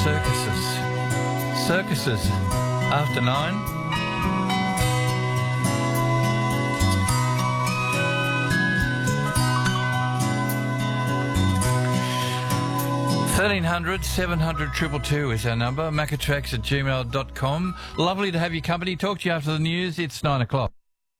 Circuses after 9. 1300 700 222 is our number. Macatrax@gmail.com. Lovely to have your company. Talk to you after the news. It's 9 o'clock.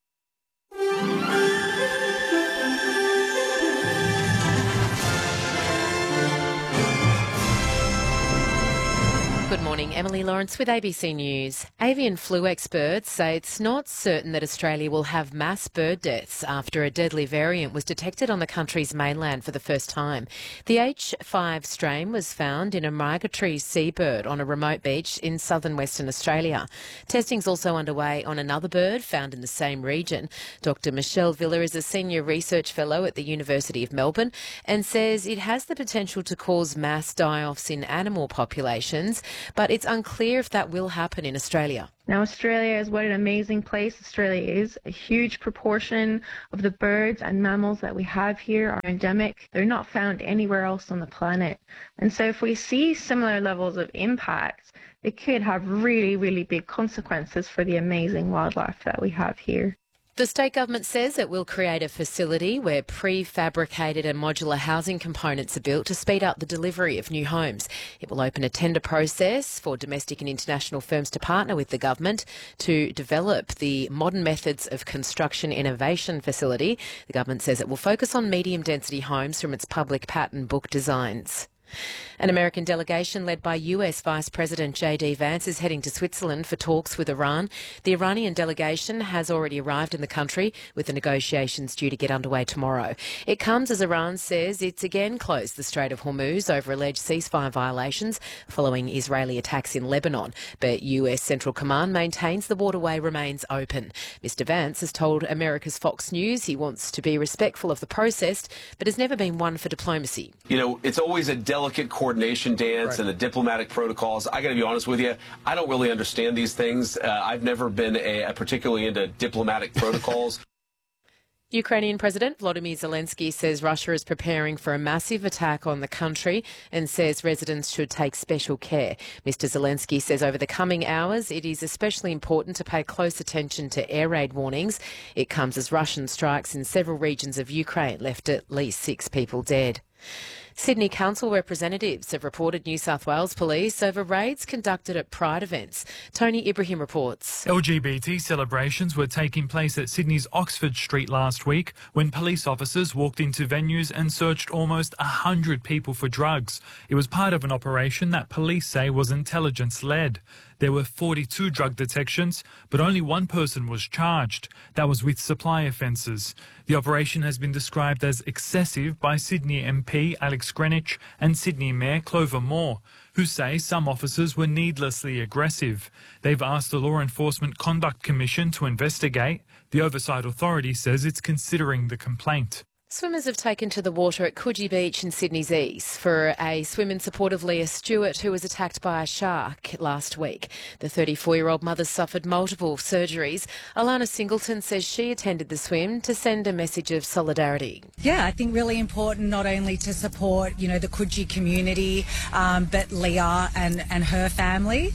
Good morning, Emily Lawrence with ABC News. Avian flu experts say it's not certain that Australia will have mass bird deaths after a deadly variant was detected on the country's mainland for the first time. The H5 strain was found in a migratory seabird on a remote beach in southern Western Australia. Testing's also underway on another bird found in the same region. Dr Michelle Villa is a senior research fellow at the University of Melbourne and says it has the potential to cause mass die-offs in animal populations, but it's unclear if that will happen in Australia. Now, Australia is what an amazing place Australia is. A huge proportion of the birds and mammals that we have here are endemic. They're not found anywhere else on the planet. And so if we see similar levels of impact, it could have really, really big consequences for the amazing wildlife that we have here. The state government says it will create a facility where prefabricated and modular housing components are built to speed up the delivery of new homes. It will open a tender process for domestic and international firms to partner with the government to develop the Modern Methods of Construction Innovation Facility. The government says it will focus on medium-density homes from its public pattern book designs. An American delegation led by US Vice President J.D. Vance is heading to Switzerland for talks with Iran. The Iranian delegation has already arrived in the country, with the negotiations due to get underway tomorrow. It comes as Iran says it's again closed the Strait of Hormuz over alleged ceasefire violations following Israeli attacks in Lebanon. But US Central Command maintains the waterway remains open. Mr. Vance has told America's Fox News he wants to be respectful of the process, but has never been one for diplomacy. You know, it's always a delicate coordination dance and the diplomatic protocols. I got to be honest with you, I don't really understand these things. I've never been particularly into diplomatic protocols. Ukrainian President Volodymyr Zelensky says Russia is preparing for a massive attack on the country and says residents should take special care. Mr. Zelensky says over the coming hours it is especially important to pay close attention to air raid warnings. It comes as Russian strikes in several regions of Ukraine left at least 6 people dead. Sydney Council representatives have reported New South Wales Police over raids conducted at Pride events. Tony Ibrahim reports. LGBT celebrations were taking place at Sydney's Oxford Street last week when police officers walked into venues and searched almost 100 people for drugs. It was part of an operation that police say was intelligence-led. There were 42 drug detections, but only one person was charged. That was with supply offences. The operation has been described as excessive by Sydney MP Alex Greenwich and Sydney Mayor Clover Moore, who say some officers were needlessly aggressive. They've asked the Law Enforcement Conduct Commission to investigate. The Oversight Authority says it's considering the complaint. Swimmers have taken to the water at Coogee Beach in Sydney's east for a swim in support of Leah Stewart, who was attacked by a shark last week. The 34-year-old mother suffered multiple surgeries. Alana Singleton says she attended the swim to send a message of solidarity. Yeah, I think really important not only to support, the Coogee community, but Leah and her family.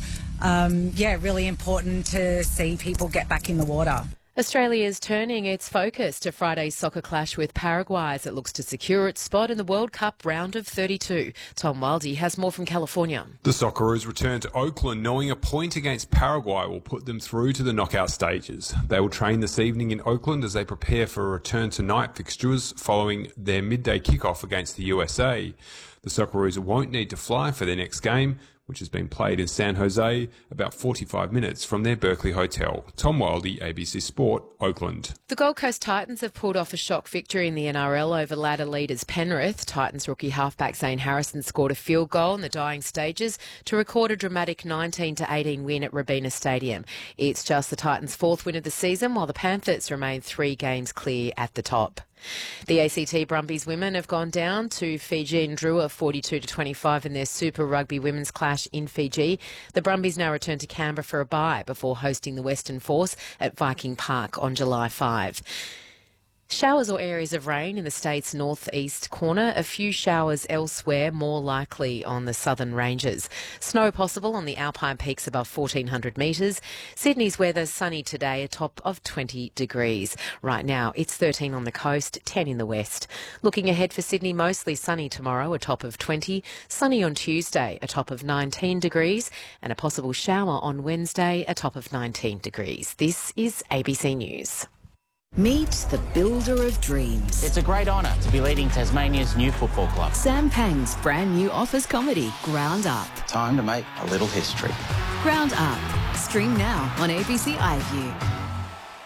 Really important to see people get back in the water. Australia is turning its focus to Friday's soccer clash with Paraguay as it looks to secure its spot in the World Cup round of 32. Tom Wildey has more from California. The Socceroos return to Oakland knowing a point against Paraguay will put them through to the knockout stages. They will train this evening in Oakland as they prepare for a return to night fixtures following their midday kickoff against the USA. The Socceroos won't need to fly for their next game, which has been played in San Jose, about 45 minutes from their Berkeley hotel. Tom Wildey, ABC Sport, Oakland. The Gold Coast Titans have pulled off a shock victory in the NRL over ladder leaders Penrith. Titans rookie halfback Zane Harrison scored a field goal in the dying stages to record a dramatic 19-18 win at Robina Stadium. It's just the Titans' 4th win of the season, while the Panthers remain 3 games clear at the top. The ACT Brumbies women have gone down to Fiji and Drua 42-25 in their Super Rugby women's clash in Fiji. The Brumbies now return to Canberra for a bye before hosting the Western Force at Viking Park on July 5. Showers or areas of rain in the state's northeast corner. A few showers elsewhere, more likely on the southern ranges. Snow possible on the alpine peaks above 1,400 metres. Sydney's weather sunny today, a top of 20 degrees. Right now it's 13 on the coast, 10 in the west. Looking ahead for Sydney, mostly sunny tomorrow, a top of 20. Sunny on Tuesday, a top of 19 degrees. And a possible shower on Wednesday, a top of 19 degrees. This is ABC News. Meet the builder of dreams. It's a great honour to be leading Tasmania's new football club. Sam Pang's brand new office comedy, Ground Up. Time to make a little history. Ground Up. Stream now on ABC iView.